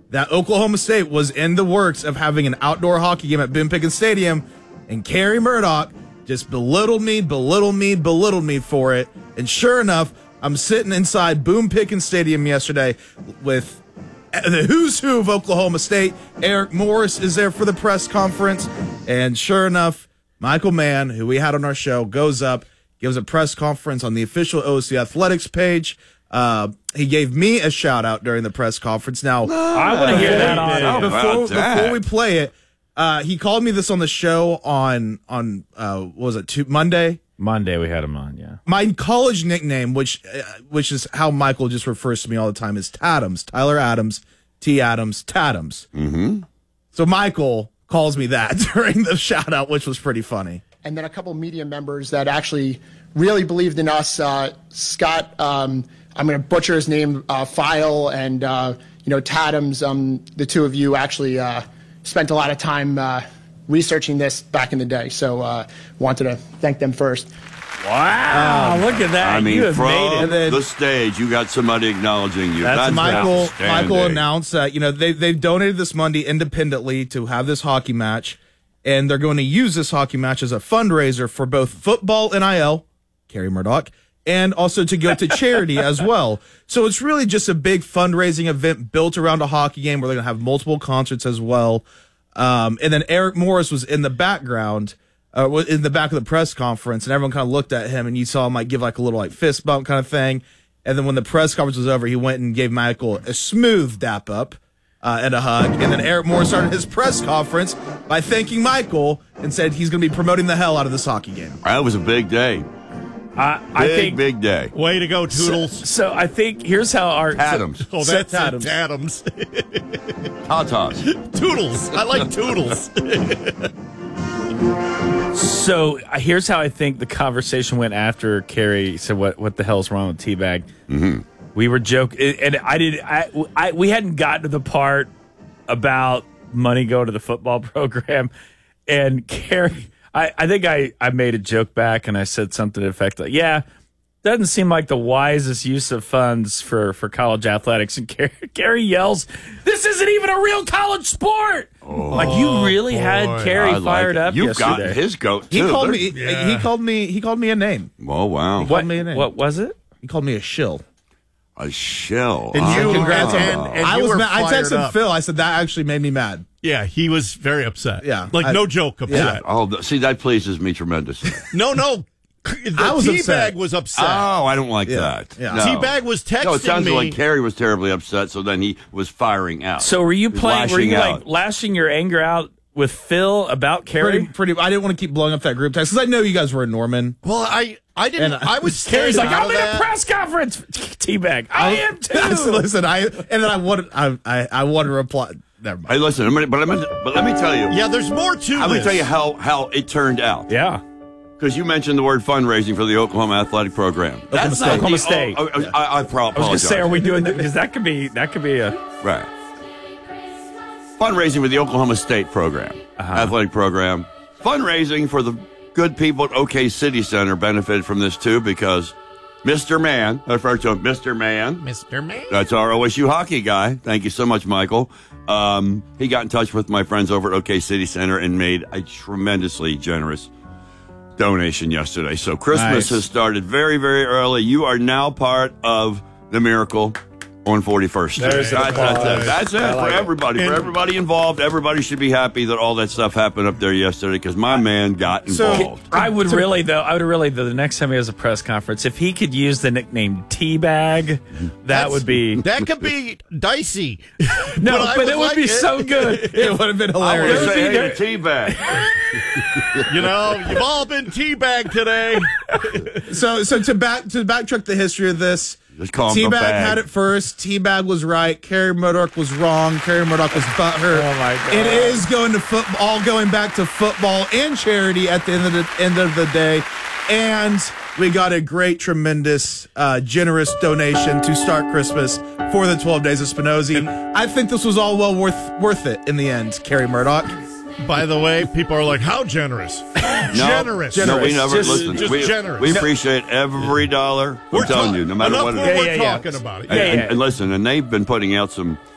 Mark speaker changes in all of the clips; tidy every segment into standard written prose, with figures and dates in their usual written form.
Speaker 1: that Oklahoma State was in the works of having an outdoor hockey game at Boone Pickens Stadium, and Kerry Murdoch just belittled me for it. And sure enough, I'm sitting inside Boone Pickens Stadium yesterday with the who's who of Oklahoma State. Eric Morris is there for the press conference. And sure enough, Michael Mann, who we had on our show, goes up, gives a press conference on the official OC Athletics page. He gave me a shout out during the press conference. Now,
Speaker 2: I want to hear that
Speaker 1: before we play it. He called me this on the show on what was it, Monday?
Speaker 2: Monday we had him on, yeah.
Speaker 1: My college nickname, which is how Michael just refers to me all the time, is Tadams. Tyler Adams, T. Adams, Tadams.
Speaker 3: Mm-hmm.
Speaker 1: So Michael calls me that during the shout out, which was pretty funny.
Speaker 4: And then a couple media members that actually really believed in us. Scott, I'm going to butcher his name, File, and Tadams. The two of you actually spent a lot of time researching this back in the day, so wanted to thank them first.
Speaker 2: Wow, look at that.
Speaker 3: I mean,
Speaker 2: you have
Speaker 3: from
Speaker 2: made it.
Speaker 3: the stage, you got somebody acknowledging you.
Speaker 1: That's Michael.
Speaker 3: outstanding.
Speaker 1: Michael announced that they've donated this Monday independently to have this hockey match, and they're going to use this hockey match as a fundraiser for both football NIL, Kerry Murdoch, and also to go to charity as well. So it's really just a big fundraising event built around a hockey game where they're going to have multiple concerts as well. And then Eric Morris was in the background, in the back of the press conference, and everyone kind of looked at him, and you saw him give a little fist bump kind of thing. And then when the press conference was over, he went and gave Michael a smooth dap up and a hug. And then Eric Morris started his press conference by thanking Michael and said he's going to be promoting the hell out of this hockey game.
Speaker 3: That was a big day.
Speaker 2: I think
Speaker 3: big day.
Speaker 5: Way to go, Toodles.
Speaker 2: So I think here's how our
Speaker 3: Adams.
Speaker 5: That's
Speaker 1: Adams.
Speaker 5: Adams.
Speaker 3: Tatas.
Speaker 5: Toodles. I like Toodles.
Speaker 2: So here's how I think the conversation went after Kerry said, "What the hell's wrong with Teabag?"
Speaker 3: Mm-hmm.
Speaker 2: We were joking, and we hadn't gotten to the part about money go to the football program, and Kerry. I think I made a joke back, and I said something to the effect like, "Yeah, doesn't seem like the wisest use of funds for college athletics." And Kerry yells, "This isn't even a real college sport!" You really had Kerry fired up
Speaker 3: You've
Speaker 2: yesterday.
Speaker 3: got his goat
Speaker 1: He
Speaker 3: too.
Speaker 1: called me. Yeah. He called me a name.
Speaker 3: Oh wow!
Speaker 1: He called me a name.
Speaker 2: What was it?
Speaker 1: He called me a shill.
Speaker 3: A shell.
Speaker 5: And you,
Speaker 1: Congrats on
Speaker 5: and,
Speaker 1: that.
Speaker 5: and
Speaker 1: I
Speaker 5: you
Speaker 1: was
Speaker 5: were
Speaker 1: mad. I
Speaker 5: fired
Speaker 1: texted
Speaker 5: up.
Speaker 1: Phil. I said that actually made me mad.
Speaker 5: Yeah, he was very upset.
Speaker 1: Yeah.
Speaker 5: No joke upset.
Speaker 3: See, that pleases me tremendously.
Speaker 5: No.
Speaker 1: I was
Speaker 5: Teabag
Speaker 1: upset.
Speaker 5: was upset.
Speaker 3: Oh, I don't like that.
Speaker 1: Yeah.
Speaker 3: No.
Speaker 5: Teabag was texting
Speaker 3: No, it sounds
Speaker 5: me.
Speaker 3: like Kerry was terribly upset, so then he was firing out.
Speaker 2: So were you
Speaker 3: He was
Speaker 2: playing? Were you
Speaker 3: lashing out.
Speaker 2: lashing your anger out with Phil about Kerry?
Speaker 1: Pretty. I didn't want to keep blowing up that group text because I know you guys were in Norman.
Speaker 5: Well, I didn't.
Speaker 1: And
Speaker 5: I was
Speaker 2: Kerry's
Speaker 5: scared
Speaker 2: like,
Speaker 5: out
Speaker 2: I'm
Speaker 5: of
Speaker 2: in
Speaker 5: that.
Speaker 2: a press conference. Teabag, I am too.
Speaker 1: Listen, I wanted to reply. Never mind.
Speaker 3: Hey, listen, but let me tell you.
Speaker 5: Yeah, there's more to this.
Speaker 3: I'm going to tell you how it turned out.
Speaker 2: Yeah.
Speaker 3: Because you mentioned the word fundraising for the Oklahoma athletic program. That's not
Speaker 2: Oklahoma State.
Speaker 3: I
Speaker 2: I was going to
Speaker 3: apologize.
Speaker 2: say, are we doing that? Because that could be a.
Speaker 3: Right. Fundraising for the Oklahoma State program, athletic program. Fundraising for the good people at OK City Center benefited from this too because Mr. Mann, I refer to him, Mr. Mann.
Speaker 5: Mr. Man.
Speaker 3: That's our OSU hockey guy. Thank you so much, Michael. He got in touch with my friends over at OK City Center and made a tremendously generous donation yesterday. So Christmas has started very, very early. You are now part of the miracle on 41st Street. That's it for everybody. For everybody involved, everybody should be happy that all that stuff happened up there yesterday because my man got involved.
Speaker 2: I would really, the next time he has a press conference, if he could use the nickname Teabag, that would be.
Speaker 5: That could be dicey.
Speaker 2: No, but it would be so good.
Speaker 1: It would have been
Speaker 3: I
Speaker 1: hilarious.
Speaker 3: would say, hey, teabag.
Speaker 5: You've all been teabagged today.
Speaker 1: So to backtrack the history of this,
Speaker 3: Just call him a
Speaker 1: Teabag
Speaker 3: bag.
Speaker 1: had it first. Teabag was right. Kerry Murdoch was wrong. Kerry Murdoch was butthurt.
Speaker 2: Oh my God!
Speaker 1: It is going to all going back to football and charity at the end of the day, and we got a great, tremendous, generous donation to start Christmas for the 12 Days of Spinozzi. I think this was all well worth it in the end. Kerry Murdoch.
Speaker 5: By the way, people are like, how generous? Generous.
Speaker 3: No, we never
Speaker 2: Just-
Speaker 3: listen.
Speaker 5: just
Speaker 3: we,
Speaker 5: generous.
Speaker 3: we appreciate every dollar. I'm telling you, no matter what it is.
Speaker 5: We're talking about it.
Speaker 3: And listen, and they've been putting out some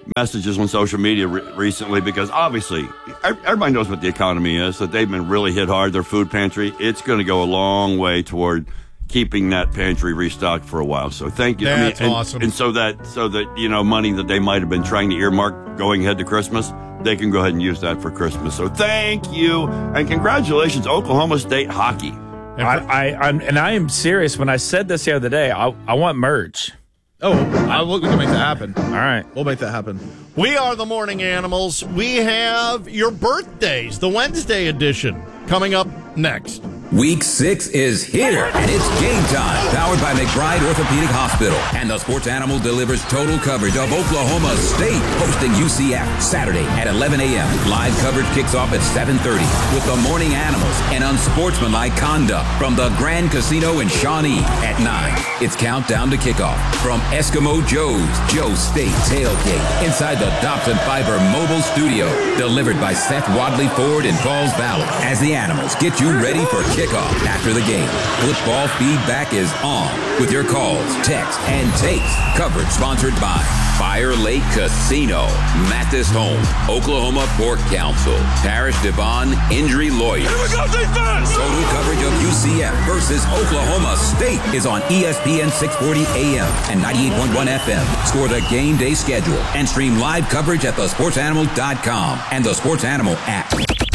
Speaker 3: messages on social media recently because obviously everybody knows what the economy is, that they've been really hit hard, their food pantry. It's going to go a long way toward keeping that pantry restocked for a while. So thank you.
Speaker 5: That's awesome.
Speaker 3: And so that, money that they might have been trying to earmark going ahead to Christmas, they can go ahead and use that for Christmas. So thank you. And congratulations, Oklahoma State hockey.
Speaker 2: I am serious. When I said this the other day, I want merch.
Speaker 1: Oh, we can make that happen.
Speaker 2: All right.
Speaker 1: We'll make that happen.
Speaker 5: We are the Morning Animals. We have your birthdays, the Wednesday edition, coming up next.
Speaker 6: Week 6 is here, and it's game time. Powered by McBride Orthopedic Hospital. And the Sports Animal delivers total coverage of Oklahoma State, hosting UCF Saturday at 11 a.m. Live coverage kicks off at 7:30 with the Morning Animals and unsportsmanlike conduct from the Grand Casino in Shawnee at 9. It's countdown to kickoff from Eskimo Joe's Joe State Tailgate inside the Dobson Fiber Mobile Studio. Delivered by Seth Wadley Ford in Falls Valley as the Animals get you ready for kickoff after the game. Football feedback is on with your calls, texts, and takes. Coverage sponsored by Fire Lake Casino, Mathis Home, Oklahoma Pork Council, Parish Devon Injury Lawyer. Here we go, defense! Total coverage of UCF versus Oklahoma State is on ESPN 640 AM and 98.1 FM. Score the game day schedule and stream live coverage at thesportsanimal.com and the Sports Animal app.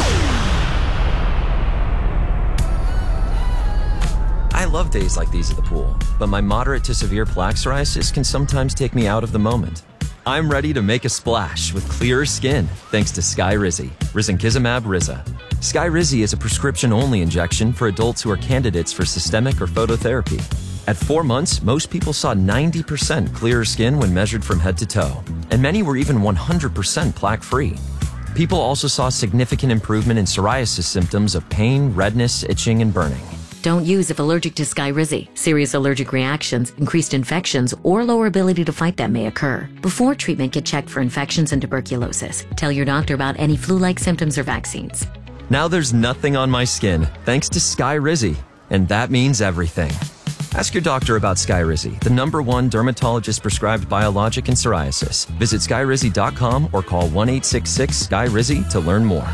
Speaker 7: I love days like these at the pool, but my moderate to severe plaque psoriasis can sometimes take me out of the moment. I'm ready to make a splash with clearer skin thanks to Skyrizi, Risankizumab Riza. Skyrizi is a prescription-only injection for adults who are candidates for systemic or phototherapy. At 4 months, most people saw 90% clearer skin when measured from head to toe, and many were even 100% plaque-free. People also saw significant improvement in psoriasis symptoms of pain, redness, itching, and burning.
Speaker 8: Don't use if allergic to Skyrizi. Serious allergic reactions, increased infections, or lower ability to fight them may occur. Before treatment, get checked for infections and tuberculosis. Tell your doctor about any flu-like symptoms or vaccines.
Speaker 7: Now there's nothing on my skin thanks to Skyrizi, and that means everything. Ask your doctor about Skyrizi, the #1 dermatologist-prescribed biologic in psoriasis. Visit Skyrizi.com or call 1-866-SKYRIZI to learn more.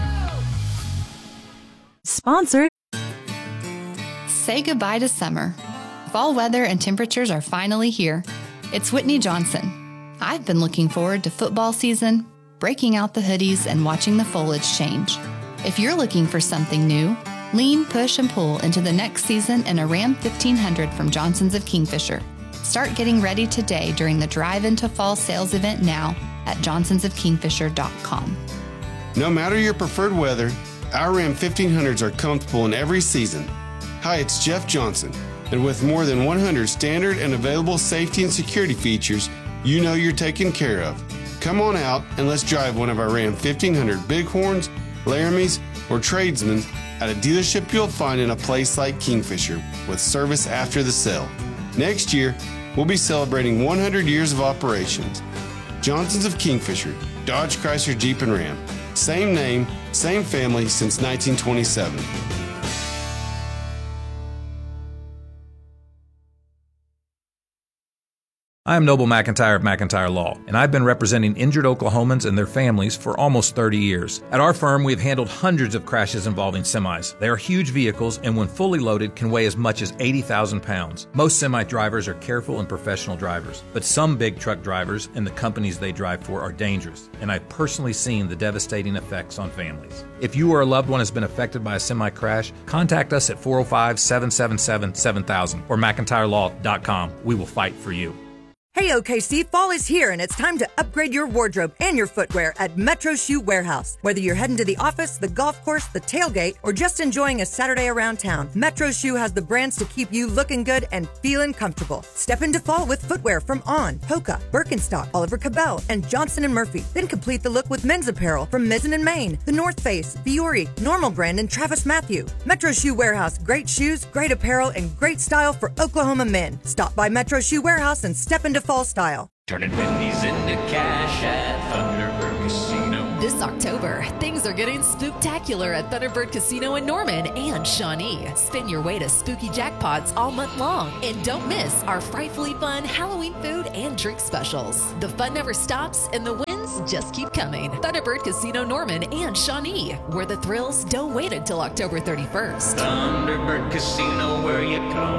Speaker 9: Sponsored.
Speaker 10: Say goodbye to summer. Fall weather and temperatures are finally here. It's Whitney Johnson. I've been looking forward to football season, breaking out the hoodies, and watching the foliage change. If you're looking for something new, lean, push, and pull into the next season in a Ram 1500 from Johnson's of Kingfisher. Start getting ready today during the Drive Into Fall sales event now at johnsonsofkingfisher.com.
Speaker 11: No matter your preferred weather, our Ram 1500s are comfortable in every season. Hi, it's Jeff Johnson, and with more than 100 standard and available safety and security features, you know you're taken care of. Come on out and let's drive one of our Ram 1500 Bighorns, Laramies, or Tradesmen at a dealership you'll find in a place like Kingfisher with service after the sale. Next year, we'll be celebrating 100 years of operations. Johnson's of Kingfisher, Dodge, Chrysler, Jeep, and Ram. Same name, same family since 1927.
Speaker 12: I am Noble McIntyre of McIntyre Law, and I've been representing injured Oklahomans and their families for almost 30 years. At our firm, we've handled hundreds of crashes involving semis. They are huge vehicles, and when fully loaded, can weigh as much as 80,000 pounds. Most semi drivers are careful and professional drivers, but some big truck drivers and the companies they drive for are dangerous, and I've personally seen the devastating effects on families. If you or a loved one has been affected by a semi crash, contact us at 405-777-7000 or McIntyreLaw.com. We will fight for you.
Speaker 9: Hey OKC, fall is here and it's time to upgrade your wardrobe and your footwear at Metro Shoe Warehouse. Whether you're heading to the office, the golf course, the tailgate, or just enjoying a Saturday around town, Metro Shoe has the brands to keep you looking good and feeling comfortable. Step into fall with footwear from On, Hoka, Birkenstock, Oliver Cabell, and Johnson & Murphy. Then complete the look with men's apparel from Mizzen & Main, The North Face, Fiore, Normal Brand, and Travis Matthew. Metro Shoe Warehouse, great shoes, great apparel, and great style for Oklahoma men. Stop by Metro Shoe Warehouse and step into fall style.
Speaker 13: Turning pennies into cash at Thunderbird Casino. This October, things are getting spooktacular at Thunderbird Casino in Norman and Shawnee. Spin your way to spooky jackpots all month long. And don't miss our frightfully fun Halloween food and drink specials. The fun never stops and the wins just keep coming. Thunderbird Casino Norman and Shawnee, where the thrills don't wait until October 31st.
Speaker 14: Thunderbird Casino, where you come.